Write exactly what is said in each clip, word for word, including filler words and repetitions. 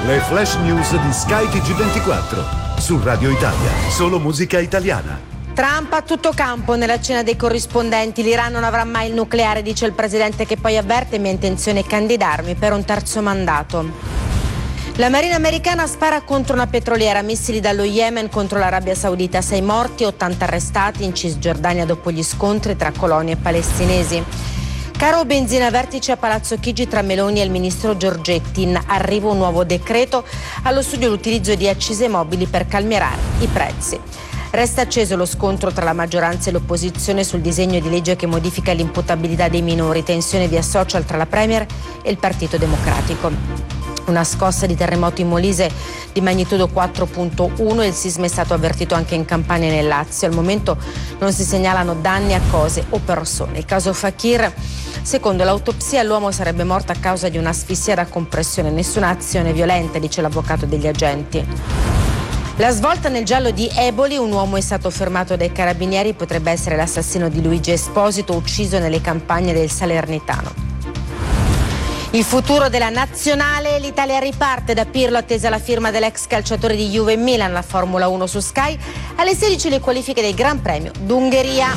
Le flash news di Sky T G ventiquattro. Su Radio Italia, solo musica italiana. Trump a tutto campo nella cena dei corrispondenti. L'Iran non avrà mai il nucleare, dice il presidente, che poi avverte: mia intenzione è candidarmi per un terzo mandato. La Marina americana spara contro una petroliera, missili dallo Yemen contro l'Arabia Saudita, sei morti, ottanta arrestati in Cisgiordania dopo gli scontri tra colonie palestinesi. Caro benzina, vertice a Palazzo Chigi tra Meloni e il ministro Giorgetti. In arrivo un nuovo decreto, allo studio l'utilizzo di accise mobili per calmierare i prezzi. Resta acceso lo scontro tra la maggioranza e l'opposizione sul disegno di legge che modifica l'imputabilità dei minori, tensione via social tra la Premier e il Partito Democratico. Una scossa di terremoto in Molise di magnitudo quattro virgola uno e il sisma è stato avvertito anche in Campania e nel Lazio. Al momento non si segnalano danni a cose o persone. Il caso Fakir: secondo l'autopsia l'uomo sarebbe morto a causa di un'asfissia da compressione, nessuna azione violenta, dice l'avvocato degli agenti. La svolta nel giallo di Eboli: un uomo è stato fermato dai carabinieri, potrebbe essere l'assassino di Luigi Esposito, ucciso nelle campagne del Salernitano. Il futuro della nazionale, l'Italia riparte, da Pirlo attesa la firma dell'ex calciatore di Juve e Milan. La Formula uno su Sky, alle sedici le qualifiche del Gran Premio d'Ungheria.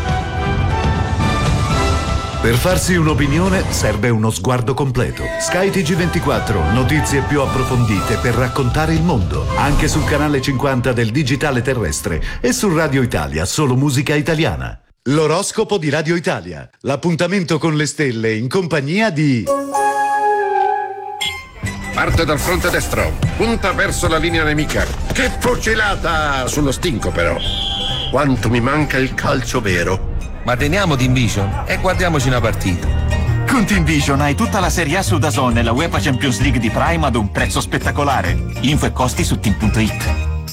Per farsi un'opinione serve uno sguardo completo. Sky T G ventiquattro, notizie più approfondite per raccontare il mondo, anche sul canale cinquanta del digitale terrestre e su Radio Italia, solo musica italiana. L'oroscopo di Radio Italia, l'appuntamento con le stelle in compagnia di... Parte dal fronte destro, punta verso la linea nemica. Che fucilata! Sullo stinco però. Quanto mi manca il calcio vero. Ma teniamo Team Vision e guardiamoci una partita. Con Team Vision hai tutta la Serie A su DAZN e la UEFA Champions League di Prime ad un prezzo spettacolare. Info e costi su team punto it.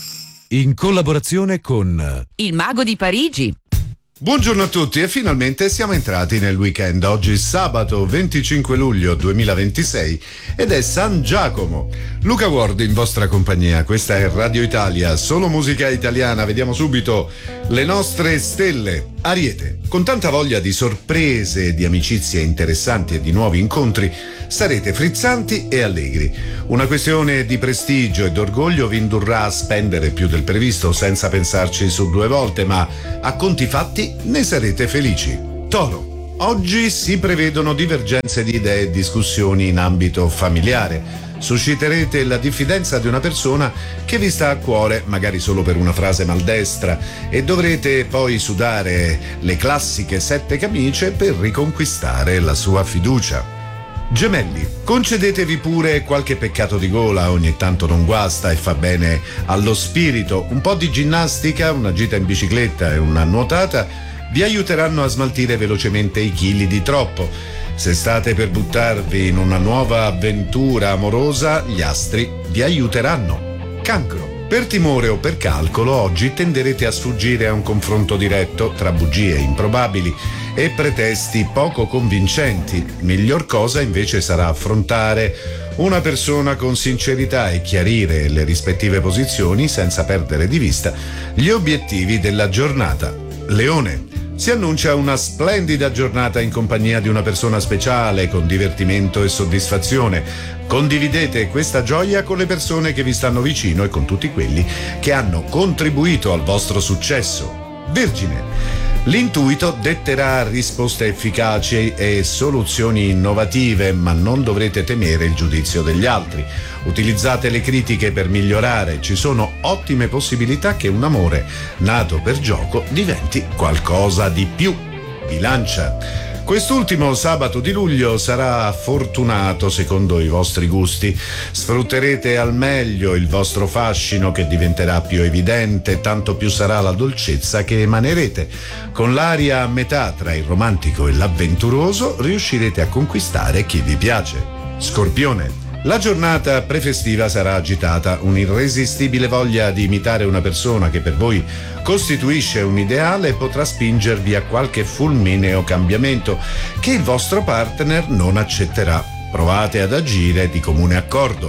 In collaborazione con... Il Mago di Parigi. Buongiorno a tutti e finalmente siamo entrati nel weekend. Oggi sabato venticinque luglio duemilaventisei ed è San Giacomo. Luca Ward in vostra compagnia, questa è Radio Italia, solo musica italiana. Vediamo subito le nostre stelle. Ariete, con tanta voglia di sorprese, di amicizie interessanti e di nuovi incontri, sarete frizzanti e allegri. Una questione di prestigio e d'orgoglio vi indurrà a spendere più del previsto senza pensarci su due volte, ma a conti fatti ne sarete felici. Toro, oggi si prevedono divergenze di idee e discussioni in ambito familiare. Susciterete la diffidenza di una persona che vi sta a cuore, magari solo per una frase maldestra, e dovrete poi sudare le classiche sette camicie per riconquistare la sua fiducia. Gemelli, concedetevi pure qualche peccato di gola, ogni tanto non guasta e fa bene allo spirito. Un po' di ginnastica, una gita in bicicletta e una nuotata vi aiuteranno a smaltire velocemente i chili di troppo. Se state per buttarvi in una nuova avventura amorosa, gli astri vi aiuteranno. Cancro, per timore o per calcolo, oggi tenderete a sfuggire a un confronto diretto tra bugie improbabili e pretesti poco convincenti. Miglior cosa invece sarà affrontare una persona con sincerità e chiarire le rispettive posizioni senza perdere di vista gli obiettivi della giornata. Leone, si annuncia una splendida giornata in compagnia di una persona speciale, con divertimento e soddisfazione. Condividete questa gioia con le persone che vi stanno vicino e con tutti quelli che hanno contribuito al vostro successo. Vergine, l'intuito detterà risposte efficaci e soluzioni innovative, ma non dovrete temere il giudizio degli altri. Utilizzate le critiche per migliorare, ci sono ottime possibilità che un amore nato per gioco diventi qualcosa di più. Bilancia, quest'ultimo sabato di luglio sarà fortunato secondo i vostri gusti. Sfrutterete al meglio il vostro fascino, che diventerà più evidente, tanto più sarà la dolcezza che emanerete. Con l'aria a metà tra il romantico e l'avventuroso riuscirete a conquistare chi vi piace. Scorpione, la giornata prefestiva sarà agitata, un'irresistibile voglia di imitare una persona che per voi costituisce un ideale potrà spingervi a qualche fulmineo cambiamento che il vostro partner non accetterà. Provate ad agire di comune accordo.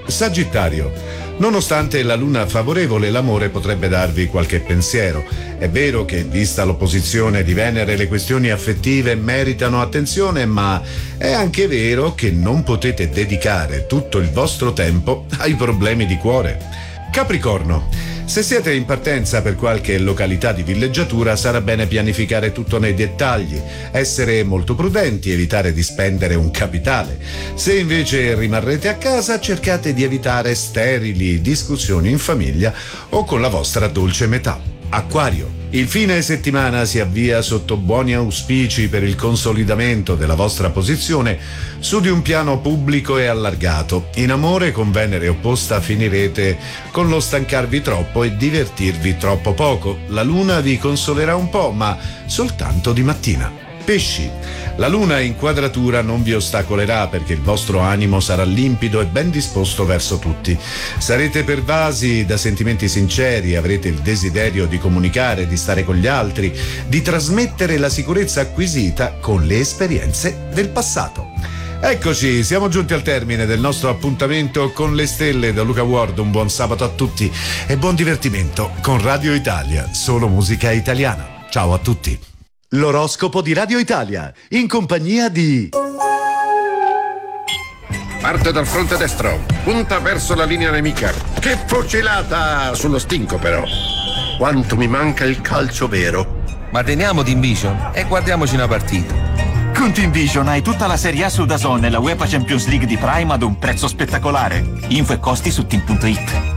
Sagittario. Nonostante la luna favorevole, l'amore potrebbe darvi qualche pensiero. È vero che, vista l'opposizione di Venere, le questioni affettive meritano attenzione, ma è anche vero che non potete dedicare tutto il vostro tempo ai problemi di cuore. Capricorno. Se siete in partenza per qualche località di villeggiatura, sarà bene pianificare tutto nei dettagli, essere molto prudenti, evitare di spendere un capitale. Se invece rimarrete a casa, cercate di evitare sterili discussioni in famiglia o con la vostra dolce metà. Acquario. Il fine settimana si avvia sotto buoni auspici per il consolidamento della vostra posizione su di un piano pubblico e allargato. In amore, con Venere opposta, finirete con lo stancarvi troppo e divertirvi troppo poco. La luna vi consolerà un po', ma soltanto di mattina. Pesci. La luna in quadratura non vi ostacolerà perché il vostro animo sarà limpido e ben disposto verso tutti. Sarete pervasi da sentimenti sinceri, avrete il desiderio di comunicare, di stare con gli altri, di trasmettere la sicurezza acquisita con le esperienze del passato. Eccoci, siamo giunti al termine del nostro appuntamento con le stelle. Da Luca Ward un buon sabato a tutti e buon divertimento con Radio Italia, solo musica italiana. Ciao a tutti. L'oroscopo di Radio Italia, in compagnia di... Parte dal fronte destro, punta verso la linea nemica. Che fucilata sullo stinco però. Quanto mi manca il calcio vero. Ma teniamo Team Vision e guardiamoci una partita. Con Team Vision hai tutta la Serie A su D A Z N e la UEFA Champions League di Prime ad un prezzo spettacolare. Info e costi su team punto it.